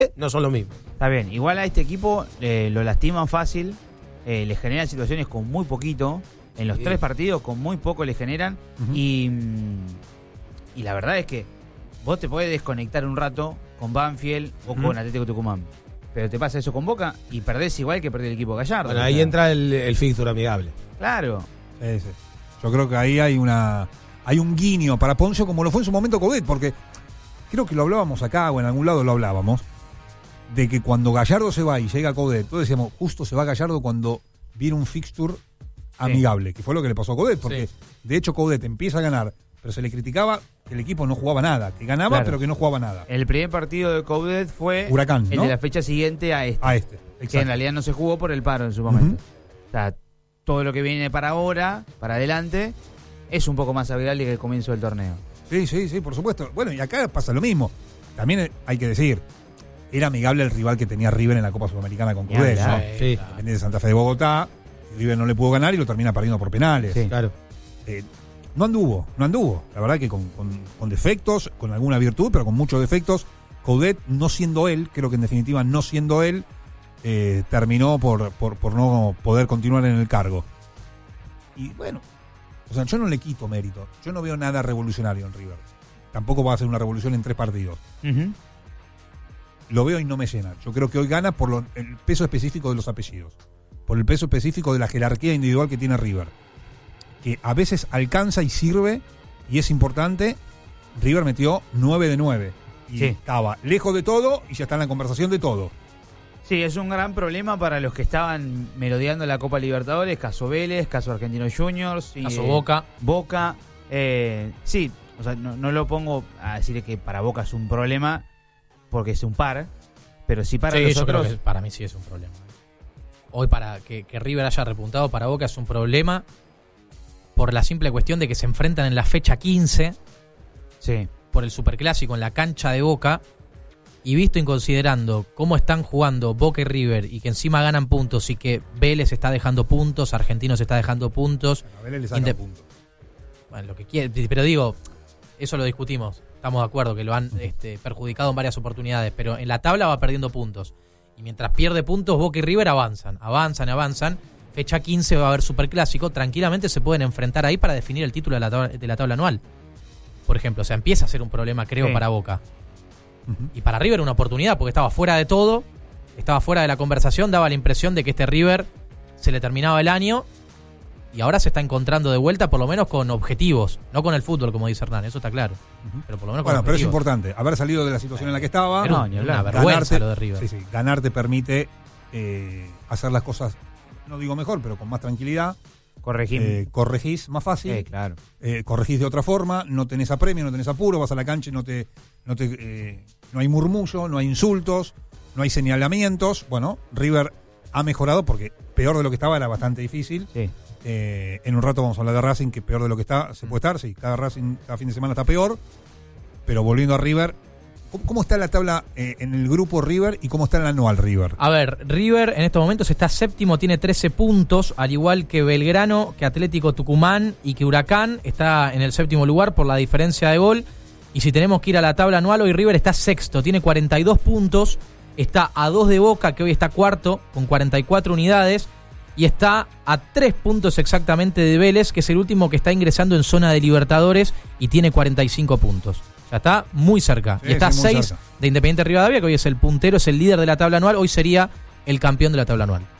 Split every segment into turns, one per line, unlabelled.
no son lo mismo.
Está bien, igual a este equipo lo lastiman fácil, le generan situaciones con muy poquito, en los 3 partidos con muy poco le generan, y la verdad es que vos te podés desconectar un rato con Banfield o con Atlético Tucumán, pero te pasa eso con Boca y perdés igual que perdió el equipo Gallardo.
Bueno, ahí entra el fixture amigable.
Claro.
Sí. Yo creo que ahí hay un guiño para Poncio, como lo fue en su momento Coudet, porque creo que lo hablábamos acá o en algún lado lo hablábamos, de que cuando Gallardo se va y llega Coudet, todos decíamos, justo se va Gallardo cuando viene un fixture amigable, que fue lo que le pasó a Coudet, porque de hecho Coudet empieza a ganar, pero se le criticaba que el equipo no jugaba nada, que ganaba pero que no jugaba nada.
El primer partido de Coudet fue
Huracán, ¿no?
El de la fecha siguiente a este.
Exacto.
Que en realidad no se jugó por el paro en su momento. O sea, todo lo que viene para ahora, para adelante, es un poco más amigable que el comienzo del torneo.
Sí, por supuesto. Bueno, y acá pasa lo mismo. También hay que decir, era amigable el rival que tenía River en la Copa Sudamericana con Coudet, ¿no?
Sí.
Independiente de Santa Fe de Bogotá, River no le pudo ganar y lo termina perdiendo por penales.
Sí.
Claro.
No anduvo. La verdad que con defectos, con alguna virtud, pero con muchos defectos. Coudet, no siendo él, creo que en definitiva no siendo él, terminó por no poder continuar en el cargo. Y bueno, o sea, yo no le quito mérito. Yo no veo nada revolucionario en River. Tampoco va a ser una revolución en 3 partidos. Lo veo y no me llena. Yo creo que hoy gana por el peso específico de los apellidos. Por el peso específico de la jerarquía individual que tiene River. Que a veces alcanza y sirve, y es importante. River metió 9 de 9. Y estaba lejos de todo y ya está en la conversación de todo.
Sí, es un gran problema para los que estaban merodeando la Copa Libertadores, caso Vélez, caso Argentinos Juniors,
caso Boca.
Sí, o sea, no lo pongo a decir que para Boca es un problema, porque es un par, pero sí para los
yo
otros.
creo que para mí sí es un problema. Hoy para que River haya repuntado para Boca es un problema por la simple cuestión de que se enfrentan en la fecha 15 por el Superclásico en la cancha de Boca, y visto y considerando cómo están jugando Boca y River y que encima ganan puntos y que Vélez está dejando puntos, Argentinos está dejando puntos.
A Vélez le saca puntos.
Bueno, lo que quiere, pero digo, eso lo discutimos. Estamos de acuerdo que lo han perjudicado en varias oportunidades, pero en la tabla va perdiendo puntos. Y mientras pierde puntos, Boca y River avanzan. Fecha 15 va a haber Superclásico. Tranquilamente se pueden enfrentar ahí para definir el título de la tabla anual. Por ejemplo, o sea, empieza a ser un problema, creo, para Boca. Y para River una oportunidad, porque estaba fuera de todo, estaba fuera de la conversación, daba la impresión de que este River se le terminaba el año y ahora se está encontrando de vuelta, por lo menos con objetivos, no con el fútbol, como dice Hernán, eso está claro. Pero por lo menos con objetivos.
Pero es importante haber salido de la situación en la que estaba.
No, ni hablar. Una vergüenza lo de River.
Sí, ganar te permite hacer las cosas, no digo mejor, pero con más tranquilidad. Corregís más fácil.
Claro.
Corregís de otra forma, no tenés apremio, no tenés apuro, vas a la cancha y no hay murmullo, no hay insultos, no hay señalamientos. Bueno, River ha mejorado porque peor de lo que estaba era bastante difícil. En un rato vamos a hablar de Racing, que peor de lo que está se puede estar. Sí, cada fin de semana está peor. Pero volviendo a River, ¿cómo está la tabla en el grupo River y cómo está el anual River?
A ver, River en estos momentos está séptimo, tiene 13 puntos, al igual que Belgrano, que Atlético Tucumán y que Huracán está en el séptimo lugar por la diferencia de gol. Y si tenemos que ir a la tabla anual, hoy River está sexto, tiene 42 puntos, está a 2 de Boca, que hoy está cuarto, con 44 unidades, y está a 3 puntos exactamente de Vélez, que es el último que está ingresando en zona de Libertadores y tiene 45 puntos. Ya está muy cerca. Y está a 6 de Independiente Rivadavia, que hoy es el puntero, es el líder de la tabla anual, hoy sería el campeón de la tabla anual.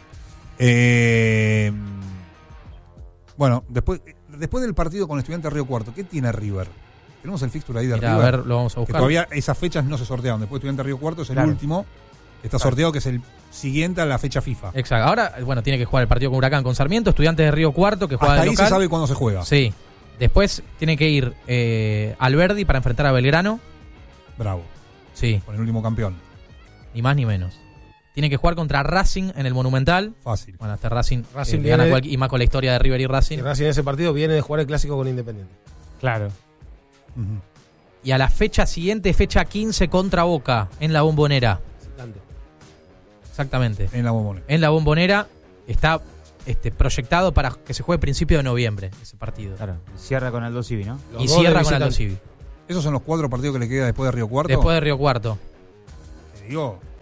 Bueno, después del partido con Estudiantes Río Cuarto, ¿qué tiene River? Tenemos el fixture ahí de River.
A ver, lo vamos a buscar.
Que todavía esas fechas no se sortearon. Después Estudiantes Río Cuarto es el último. Está sorteado, que es el siguiente a la fecha FIFA.
Exacto. Ahora, bueno, tiene que jugar el partido con Huracán, con Sarmiento, Estudiantes de Río Cuarto, que juega
hasta
de
ahí
local.
Se sabe cuándo se juega.
Sí. Después tiene que ir Alberdi para enfrentar a Belgrano.
Bravo.
Sí.
Con el último campeón.
Ni más ni menos. Tiene que jugar contra Racing en el Monumental.
Fácil.
Bueno, hasta Racing
viene,
gana y más con la historia de River y Racing.
Y Racing en ese partido viene de jugar el clásico con Independiente.
Claro.
Y a la fecha siguiente, fecha 15 contra Boca, en la Bombonera. Exactamente.
En la Bombonera.
En la Bombonera está proyectado para que se juegue principio de noviembre ese partido.
Claro. Cierra con Aldo Civi, ¿no?
Y cierra con Aldo Civi.
¿Esos son los 4 partidos que le queda después de Río Cuarto?
Después de Río Cuarto.
Te digo,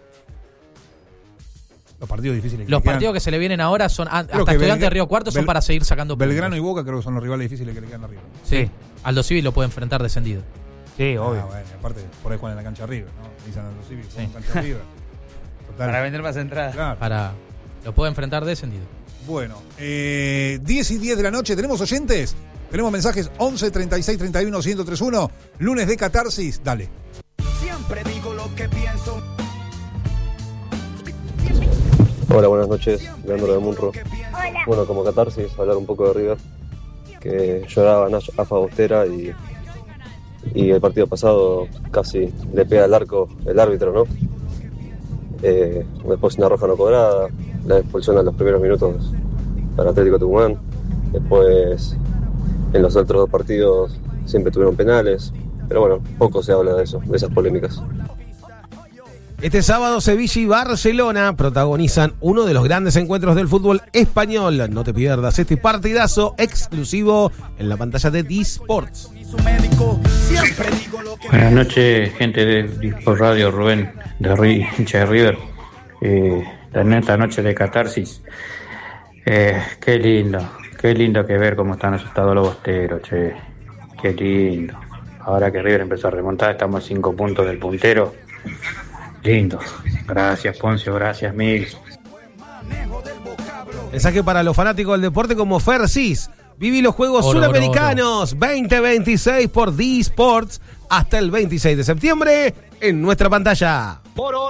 Los partidos difíciles que
Los
le quedan.
partidos que se le vienen ahora son, hasta
Creo que
Estudiantes de Río Cuarto, son para seguir sacando puntos.
Belgrano y Boca creo que son los rivales difíciles que le quedan arriba.
Sí,
Aldo Civi lo puede enfrentar descendido.
sí, obvio.
Bueno, aparte, por ahí juegan en la cancha arriba, ¿no? Dicen Aldo Civi, juegan en la cancha arriba. Total.
Para vender más entradas.
Claro.
Lo puede enfrentar descendido.
Bueno, 10 y 10 de la noche, ¿tenemos oyentes? Tenemos mensajes 11 36 31 1031, lunes de catarsis, dale.
Siempre digo lo que pienso.
Hola, buenas noches, Leandro de Munro. Bueno, como catarsis, hablar un poco de River, que lloraban a Fagostera y el partido pasado casi le pega al arco el árbitro, ¿no? Después una roja no cobrada, la expulsión en los primeros minutos para Atlético Tucumán. Después en los otros dos partidos siempre tuvieron penales, pero bueno, poco se habla de eso, de esas polémicas.
Este sábado Sevilla y Barcelona protagonizan uno de los grandes encuentros del fútbol español. No te pierdas este partidazo exclusivo en la pantalla de D-Sports.
Buenas noches, gente de D-Sports Radio, Rubén, hincha de River. Esta noche de catarsis. Qué lindo que ver cómo están asustados los bosteros, che. Qué lindo. Ahora que River empezó a remontar, estamos a 5 puntos del puntero. Lindo. Gracias, Poncio. Gracias, Mil.
Mensaje para los fanáticos del deporte como Fersis. Viví los Juegos
Oro,
Sudamericanos 2026 por D-Sports hasta el 26 de septiembre en nuestra pantalla.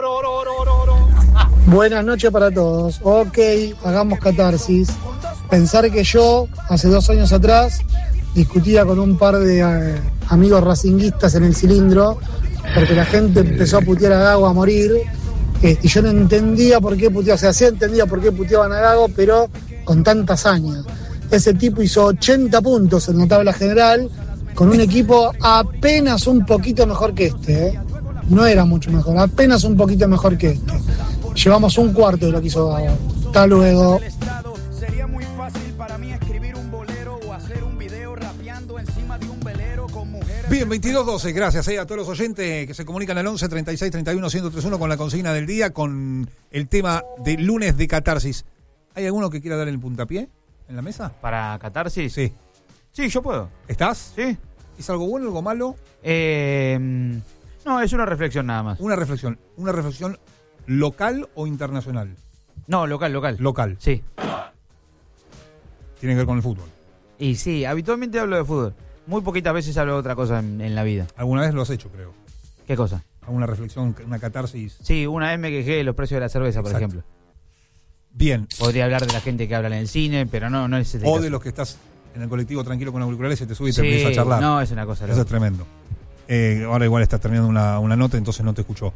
Buenas noches para todos. Ok, hagamos catarsis. Pensar que yo, hace 2 años atrás, discutía con un par de amigos racinguistas en el cilindro, porque la gente empezó a putear a Gago a morir, y yo no entendía por qué puteaban, o sea, sí entendía por qué puteaban a Gago, pero con tanta hazaña. Ese tipo hizo 80 puntos en la tabla general, con un equipo apenas un poquito mejor que este, No era mucho mejor, apenas un poquito mejor que este. Llevamos un cuarto de lo que hizo Gago. Hasta luego.
Sería muy fácil para mí escribir un bolero o hacer un video rapeando encima de un velero con mujeres.
Bien, 22:12, gracias a todos los oyentes que se comunican al 11 36 31 1031 con la consigna del día, con el tema de lunes de catarsis. ¿Hay alguno que quiera dar el puntapié en la mesa?
¿Para catarsis?
Sí.
Sí, yo puedo.
¿Estás?
Sí.
¿Es algo bueno, algo malo?
No, es una reflexión nada más.
Una reflexión local o internacional.
No, local.
Local.
Sí.
Tiene que ver con el fútbol.
Y sí, habitualmente hablo de fútbol. Muy poquitas veces hablo de otra cosa en la vida.
Alguna vez lo has hecho, creo.
¿Qué cosa?
Alguna reflexión, una catarsis.
Sí, una vez me quejé de los precios de la cerveza, por
Exacto.
ejemplo.
Bien.
Podría hablar de la gente que habla en el cine, pero no es ese
O
caso.
de los que estás en el colectivo tranquilo con auriculares y se te sube y
Sí,
te empieza a charlar.
no, es una cosa
Eso
loca.
es tremendo. Ahora igual está terminando una nota, entonces no te escuchó.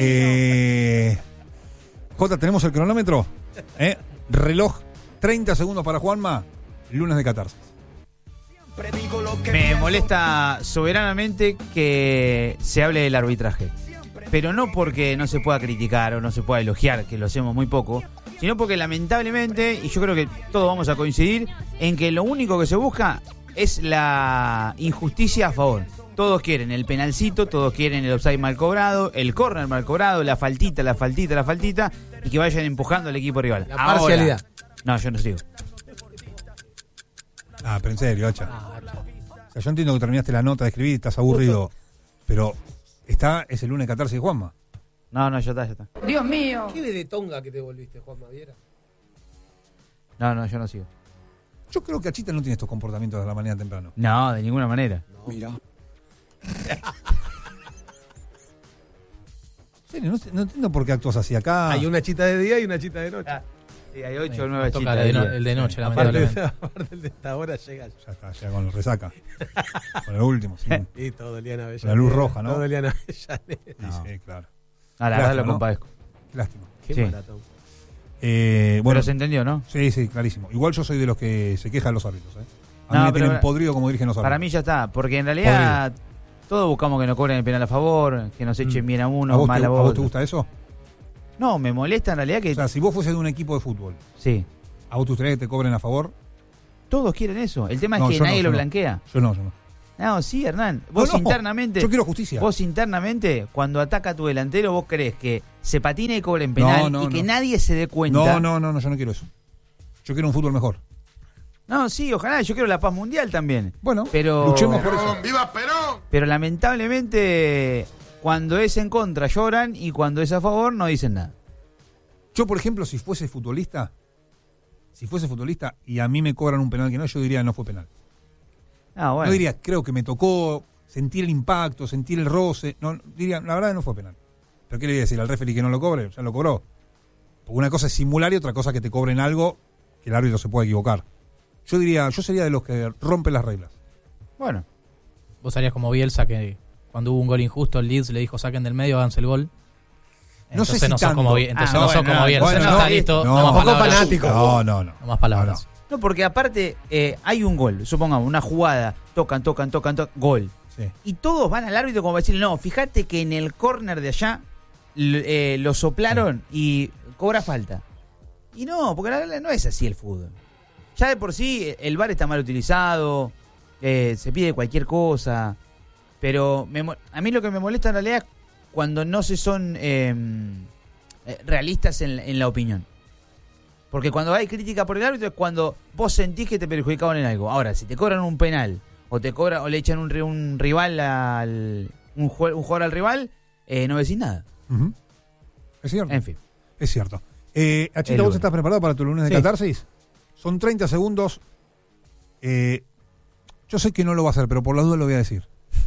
Jota, ¿tenemos el cronómetro? Reloj, 30 segundos para Juanma, lunes de catarsis.
Me molesta soberanamente que se hable del arbitraje. Pero no porque no se pueda criticar o no se pueda elogiar, que lo hacemos muy poco, sino porque lamentablemente, y yo creo que todos vamos a coincidir, en que lo único que se busca es la injusticia a favor. Todos quieren el penalcito, todos quieren el offside mal cobrado, el córner mal cobrado, la faltita, y que vayan empujando al equipo rival.
La parcialidad.
No, yo no sigo.
Ah, pero en serio, Hacha. O sea, yo entiendo que terminaste la nota de escribir y estás aburrido, pero es el lunes de catarsis de Juanma.
No, ya está.
Dios mío.
¿Qué de tonga que te volviste, Juan Maviera?
No, yo no sigo.
Yo creo que Achita no tiene estos comportamientos de la mañana temprano.
No, de ninguna manera.
Mira.
En serio, no entiendo por qué actúas así acá.
Hay una chita de día y una chita de noche.
Sí, hay 8 o 9
Toca
chitas.
el de noche,
Aparte
lamentablemente.
de esta hora llega.
Ya está, ya con el resaca. Con el último, sí.
Y todo Eliana Avellaneda.
La luz roja, ¿no?
Todo Eliana Avellaneda.
No.
Sí, claro.
La verdad lo
¿no?
compadezco.
Qué lástima.
Qué
Sí.
maratón.
Bueno,
Pero se entendió, ¿no?
sí, clarísimo. Igual yo soy de los que se quejan los árbitros. A mí
No,
me
pero
tienen podrido como dirigen los árbitros.
Para mí ya está, porque en realidad todos buscamos que nos cobren el penal a favor, que nos echen bien a uno, mal a
¿A vos te
otro.
gusta eso?
No, me molesta en realidad que...
O sea, si vos fueses de un equipo de fútbol,
Sí,
¿a vos te gustaría que te cobren a favor?
todos quieren eso. El tema
No,
es que
yo no,
nadie
yo
lo
no.
blanquea.
Yo no.
No, sí, Hernán. Vos
No,
internamente.
yo quiero justicia.
Vos internamente, cuando ataca a tu delantero, vos crees que se patina y cobren penal y que nadie se dé cuenta.
No, yo no quiero eso. Yo quiero un fútbol mejor.
No, sí, ojalá. Yo quiero la paz mundial también.
Bueno,
pero
luchemos por eso.
¡Viva Perón!
Pero lamentablemente, cuando es en contra lloran y cuando es a favor no dicen nada.
Yo, por ejemplo, si fuese futbolista y a mí me cobran un penal que no, yo diría no fue penal.
Ah, bueno.
No diría, creo que me tocó, sentir el impacto, sentir el roce. No, diría, la verdad no fue penal. ¿Pero qué le voy a decir al referee que no lo cobre? Ya lo cobró. Porque una cosa es simular y otra cosa es que te cobren algo que el árbitro se pueda equivocar. Yo sería de los que rompen las reglas.
Bueno.
Vos harías como Bielsa, que cuando hubo un gol injusto, el Leeds le dijo saquen del medio, háganse el gol.
No sé
Entonces
si
no sos
tanto.
como Bielsa. No sos como Bielsa.
Bueno,
no,
no,
está listo.
no,
No más
poco
palabras.
fanático.
No.
No más palabras.
No, porque aparte hay un gol, supongamos, una jugada, tocan, gol.
Sí.
Y todos van al árbitro como para decirle, no, fíjate que en el córner de allá lo soplaron y cobra falta. Y no, porque la verdad no es así el fútbol. Ya de por sí el VAR está mal utilizado, se pide cualquier cosa, pero a mí lo que me molesta en realidad es cuando no se son realistas en la opinión. Porque cuando hay crítica por el árbitro es cuando vos sentís que te perjudicaban en algo. Ahora, si te cobran un penal o le echan un rival un jugador al rival, no decís nada.
Uh-huh. Es cierto.
En fin.
Es cierto. Achita, ¿vos estás preparado para tu lunes de catarsis? Son 30 segundos. Yo sé que no lo va a hacer, pero por la duda lo voy a decir.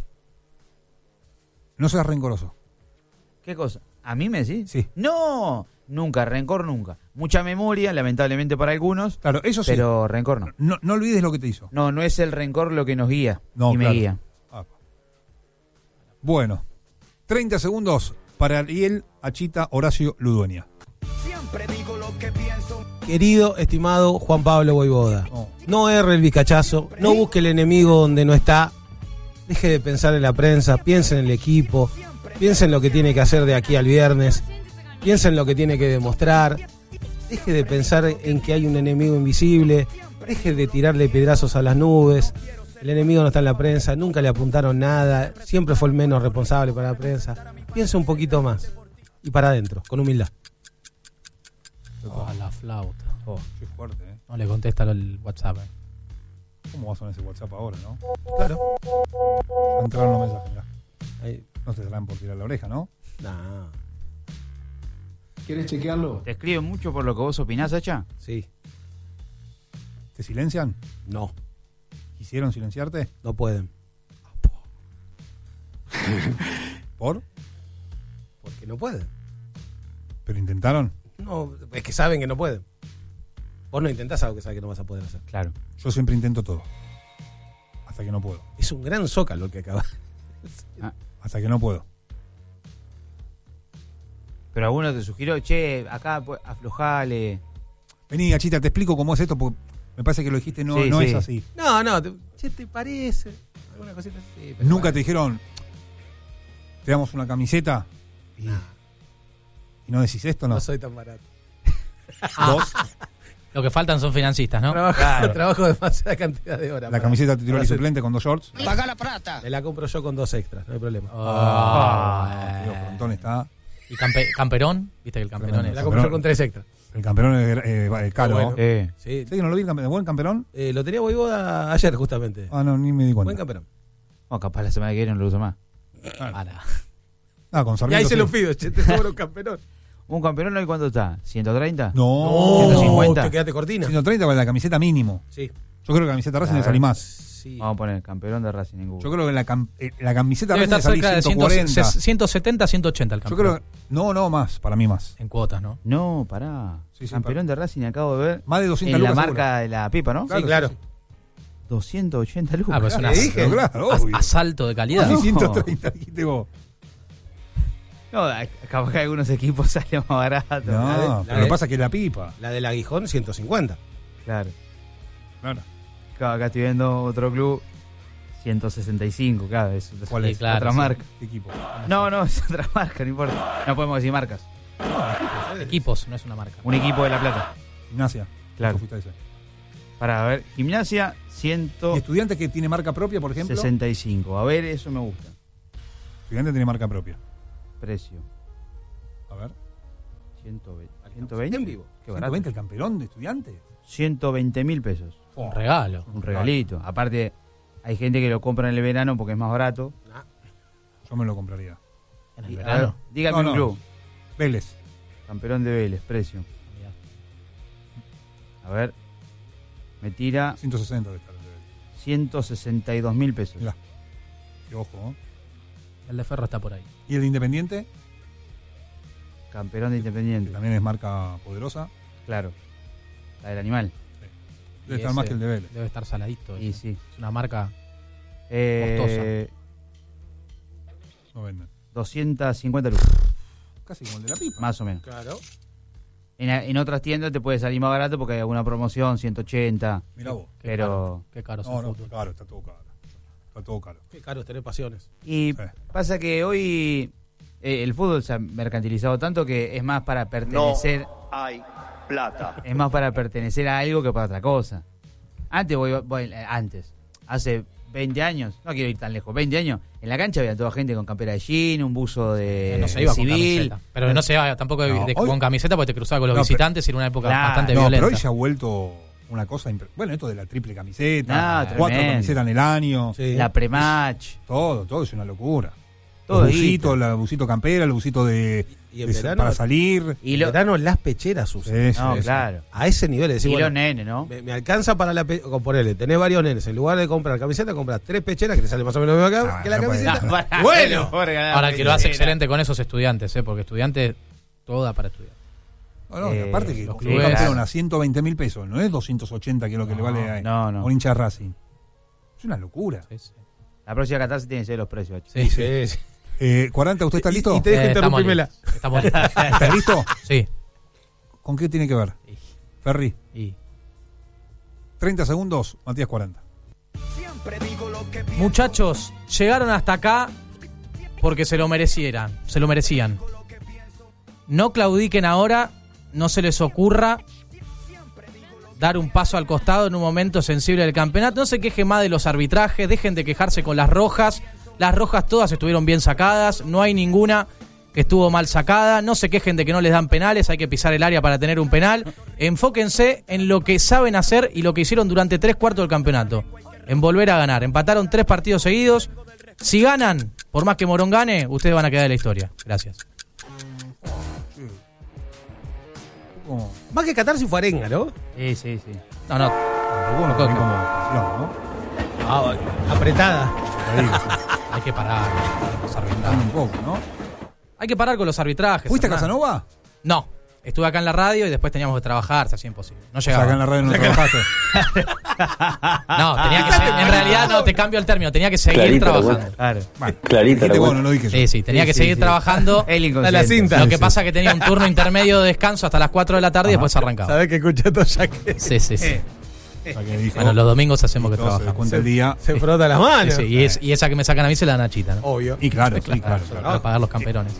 No seas rencoroso.
¿Qué cosa? ¿A mí me decís?
Sí.
No, nunca, rencor nunca. Mucha memoria, lamentablemente para algunos.
Claro, eso sí.
Pero rencor no.
No olvides lo que te hizo.
No, no es el rencor lo que nos guía
No,
y me
claro.
guía.
Bueno, 30 segundos para Ariel, Achita, Horacio, Ludueña.
Siempre digo lo que pienso.
Querido, estimado Juan Pablo Voivoda,
No.
no erre el bizcachazo, no busque el enemigo donde no está, deje de pensar en la prensa, piense en el equipo, piense en lo que tiene que hacer de aquí al viernes, piense en lo que tiene que demostrar, deje de pensar en que hay un enemigo invisible, deje de tirarle piedrazos a las nubes. El enemigo no está en la prensa, nunca le apuntaron nada, siempre fue el menos responsable para la prensa. Piense un poquito más y para adentro, con humildad.
Oh, la flauta.
Qué fuerte, ¿eh?
No le contesta el WhatsApp.
¿Cómo va a sonar ese WhatsApp ahora, no?
Claro.
Ya entraron los mensajes, mirá.
Ahí.
No te traen por tirar la oreja, ¿no?
Nah.
¿Quieres chequearlo?
¿Te escriben mucho por lo que vos opinás, Hacha?
Sí.
¿Te silencian?
No.
¿Quisieron silenciarte?
No pueden.
¿Por?
Porque no pueden.
¿Pero intentaron?
No, es que saben que no pueden. Vos no intentás algo que sabes que no vas a poder hacer.
Claro.
Yo siempre intento todo. Hasta que no puedo.
Es un gran zócalo el que acaba.
Hasta que no puedo.
Pero alguno te sugirió, che, acá aflojale.
Vení, Achita, te explico cómo es esto, porque me parece que lo dijiste, no,
Sí,
no
sí.
es así.
No, ¿te parece? ¿Alguna cosita así? Pero
Nunca
bueno.
te dijeron, te damos una camiseta y no decís esto, ¿no?
No soy tan barato.
¿Vos?
Lo que faltan son financistas, ¿no?
Trabajo demasiada cantidad de horas.
La camiseta titular
para
y
hacer-
suplente con 2 shorts.
Paga la plata.
Me la compro yo con 2 extras, no hay problema.
Digo, Frontón está.
Y camperón, viste que el camperón
Me
es.
la compro yo con 3 extras.
El campeón es caro.
Bueno.
¿No?
Sí.
¿Sí que no lo vi el buen camperón?
Lo tenía Voivoda ayer, justamente.
Ah, no, ni me di
Buen
cuenta.
campeón.
O capaz la semana que viene no lo uso más.
Ah, con
Y
Sarmiento.
ahí se
sí.
lo pido, che, te sobra un campeón.
¿Un campeón hoy cuánto está? ¿130?
No,
150.
Te quedaste cortina.
130 con la camiseta mínimo.
Sí.
Yo creo que la camiseta Racing le salí más.
Sí.
Vamos a poner campeón de Racing en Google.
Yo creo que la camiseta
Debe
Racing
estar
le salí
cerca de
140.
170, 180 el
Yo
campeón.
creo no, más, para mí más.
En cuotas, ¿no?
No, pará.
Sí, sí,
campeón de Racing acabo de ver.
Más de 200
En la
lucas.
marca de la pipa, ¿no?
Sí, claro.
280 lucas.
Ah, pues una
Le dije, claro, obvio.
asalto de calidad.
Sí,
No.
130, dijiste vos.
No, capaz que algunos equipos salen más baratos.
No,
la
pero
de-
lo que pasa es que la pipa.
La del Aguijón, 150.
Claro.
Claro.
Acá estoy viendo otro club. 165, claro. Es
¿Cuál
Sí,
es?
claro,
otra
sí.
marca.
¿Qué equipo?
No, es otra marca, no importa. No podemos decir marcas.
Equipos, no es una marca.
Un equipo de La Plata.
Gimnasia.
Claro.
Vos fuiste a ese.
Para ver, Gimnasia
¿Y Estudiantes que tiene marca propia, por ejemplo?
165. A ver, eso me gusta.
Estudiantes tiene marca propia.
Precio.
A ver.
120.
En vivo.
Qué barato.
120 el campeón de Estudiantes.
120.000 pesos.
Un regalo.
Un regalito. Aparte, hay gente que lo compra en el verano porque es más barato.
Yo me lo compraría.
En el
Y, a
verano.
ver, dígame un club.
Vélez.
Campeón de Vélez, precio. A ver. Me tira
160 de estar.
162.000 pesos.
Mirá. Qué ojo, ¿eh?
El de Ferro está por ahí.
¿Y el de Independiente?
Campeón de
Que
Independiente.
también es marca poderosa.
Claro. La del animal.
Debe
Y
estar más
ese
que el de Vélez.
Debe estar saladito.
Y
ese.
sí.
Es una marca.
No venden.
250 lucas.
Casi como el de la pipa.
Más o menos.
Claro.
En otras tiendas te puede salir más barato porque hay alguna promoción, 180.
Mirá vos.
Pero.
Qué caro es el
No,
fútbol.
claro, está todo caro. Está todo caro.
Qué caro es tener pasiones.
Y
Sí.
pasa que hoy el fútbol se ha mercantilizado tanto que es más para pertenecer.
hay plata.
Es más para pertenecer a algo que para otra cosa. Antes, hace 20 años, no quiero ir tan lejos, 20 años, en la cancha había toda gente con campera de jean, un buzo de
No se iba con
civil.
camiseta. Pero no se iba tampoco
No, hoy-
con camiseta porque te cruzaba con los
No,
visitantes y era una época
Claro.
bastante
No,
violenta.
pero hoy se ha vuelto una cosa. Bueno, esto de la triple camiseta,
No,
4
tremendo.
camisetas en el año.
Sí.
La pre-match.
Todo es una locura.
Todo
El busito,
guita.
el busito campera, el busito
Y en verano-
para salir.
Y
En verano las pecheras usan.
Sí,
No,
sí, sí.
claro.
A ese nivel de decir,
Y
bueno,
los nenes, ¿no?
me alcanza para la ponele, tenés varios nenes. En lugar de comprar camiseta, compras 3 pecheras que te sale más o menos lo mismo
Ah,
que la
no puede
camiseta.
ser.
Bueno.
Ahora, el que lo hace excelente con esos estudiantes, porque estudiantes, todo da para estudiar.
No, y aparte que
los
los
clubes-
campeón a 120.000 pesos, no es 280 que es lo que le vale a
no.
un hincha de Racing. Es una locura.
Sí, sí.
La próxima catarse tiene que ser los precios.
Sí, sí.
Sí, sí.
40, ¿usted está listo?
Y te dejo
Estamos
interrumpírmela.
listos. Estamos listos.
¿Está listo?
Sí.
¿Con qué tiene que ver? Ferri,
Y
30 segundos, Matías 40.
muchachos, llegaron hasta acá porque se lo merecían. No claudiquen ahora, no se les ocurra dar un paso al costado en un momento sensible del campeonato. No se quejen más de los arbitrajes, dejen de quejarse con las rojas. Las rojas todas estuvieron bien sacadas, no hay ninguna que estuvo mal sacada. No se quejen de que no les dan penales, hay que pisar el área para tener un penal. Enfóquense en lo que saben hacer y lo que hicieron durante 3/4 del campeonato. En volver a ganar. Empataron 3 partidos seguidos. Si ganan, por más que Morón gane, ustedes van a quedar en la historia. Gracias.
Como,
Más que catarse fue arenga, ¿no?
Sí, sí, sí.
No, no.
bueno,
Coca.
como presión, ¿no?
Apretada.
Te digo,
Hay que parar con los
dando
arbitrajes.
un poco, ¿no?
Hay que parar con los arbitrajes.
¿Fuiste a
Hernán.
Casanova?
No. Estuve acá en la radio y después teníamos que trabajar, se hacía imposible. No
O sea,
llegaba.
acá en la radio no trabajaste.
No, tenía que en realidad no, te cambio el término, tenía que seguir
Clarita,
trabajando.
Claro.
Bueno,
Clarita
dijiste,
la
bueno, no dije yo.
Sí, sí, tenía
Sí,
que
sí,
seguir
sí.
trabajando.
El inconsciente.
La cinta.
Lo que pasa es que tenía un turno intermedio de descanso hasta las 4 de la tarde y después arrancaba.
Sabés que escuché todo ya que
Sí, sí, sí.
O sea, que dijo,
Bueno, los domingos hacemos que
entonces,
trabajamos.
cuenta el día.
se frota las manos.
Sí, sí, y esa que me sacan a mí se la dan a Chita, ¿no?
Obvio.
Y claro, sí, claro.
Para pagar los camperones.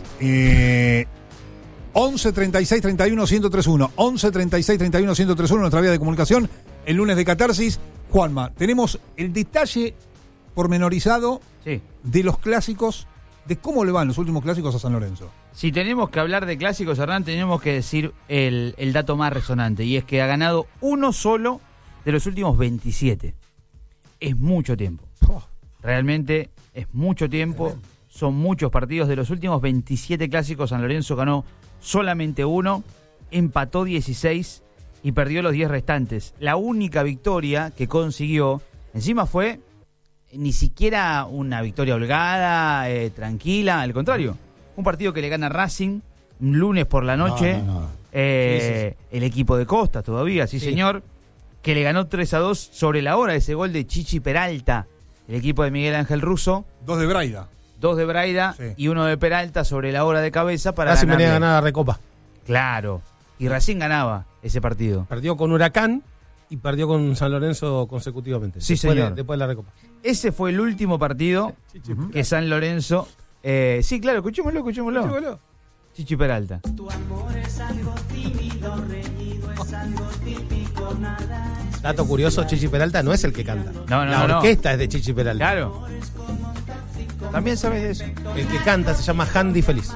11 36 31 1031. 11 36 31 1031, nuestra vía de comunicación. El lunes de Catarsis. Juanma, tenemos el detalle pormenorizado
Sí.
de los clásicos, de cómo le van los últimos clásicos a San Lorenzo.
Si tenemos que hablar de clásicos, Hernán, tenemos que decir el dato más resonante, y es que ha ganado uno solo de los últimos 27. Es mucho tiempo. Realmente es mucho tiempo. Son muchos partidos. De los últimos 27 clásicos, San Lorenzo ganó solamente uno, empató 16 y perdió los 10 restantes. La única victoria que consiguió, encima fue ni siquiera una victoria holgada, tranquila, al contrario. Un partido que le gana Racing un lunes por la noche. El equipo de Costa todavía, sí, señor. Que le ganó 3-2 sobre la hora, ese gol de Chichi Peralta, el equipo de Miguel Ángel Russo.
2 de Braida.
2 de Braida
Sí.
y 1 de Peralta sobre la hora de cabeza para
Racing venía a
ganarle.
ganar la Recopa.
Claro. Y Racing ganaba ese partido.
Perdió con Huracán y perdió con San Lorenzo consecutivamente.
Sí,
después
señor.
después de la Recopa.
Ese fue el último partido que San Lorenzo... sí, claro, escuchémoslo. Chichi Peralta.
Tu amor es algo tímido, reñido, es algo típico.
Dato curioso, Chichi Peralta no es el que canta. La orquesta es de Chichi Peralta.
Claro. También sabes de eso.
El que canta se llama Handy Feliz.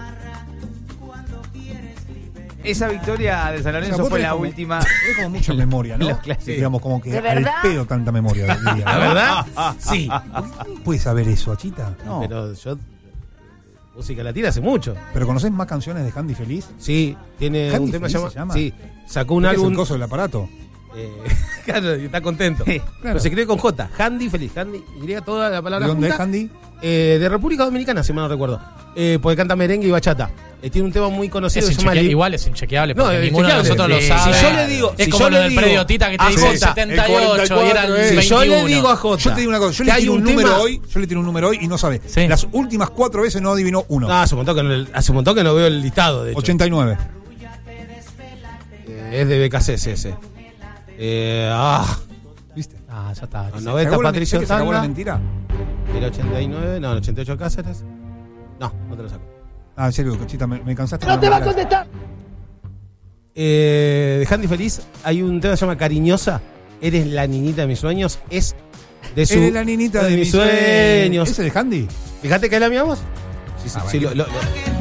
Esa victoria de San Lorenzo fue la última.
Es como mucha memoria, ¿no? Digamos, como que al pedo tanta memoria. Diría,
¿La verdad? Sí.
¿Quién puede saber eso, Achita?
No. Pero yo... Música latina hace mucho.
¿Pero conocés más canciones de Handy Feliz?
Sí, tiene
Handy
un tema
Feliz se llama.
Sí, sacó un
¿Es
álbum.
el coso del aparato?
Claro, está contento.
Claro.
Pero se escribe con J. Handy Feliz. Handy, y toda la palabra
¿De dónde
junta.
es Handy?
De República Dominicana, si mal no recuerdo. Porque canta merengue y bachata. Tiene un tema muy conocido que se llama
igual es inchequeable, porque
no,
ninguno de nosotros lo sabe.
Si yo le digo,
es
si
como
yo
lo
le
del
digo
predio Tita que te
a
dice
Jota,
78 y eran 21.
Si yo le digo a Jota,
yo te digo una cosa, yo le tiro un número hoy, y no sabe.
Sí.
Las últimas 4 veces no adivinó uno.
No, hace un montón que no veo el listado, de hecho.
89.
Es de BKC ese.
¿Viste?
Ah, ya está.
90 Patricio
¿Se acabó la
Tanga.
mentira?
El 89, no, el 88 Cáceres. No te lo saco.
Ah, en serio, Cochita, me cansaste.
¡No te va a contestar!
De Handy Feliz hay un tema que se llama Cariñosa. Eres la niñita de mis sueños. Es de su.
Eres la niñita de mis sueños. ¿Ese de Handy?
Fíjate que es la mi voz. Sí,
Ah,
sí,
bueno.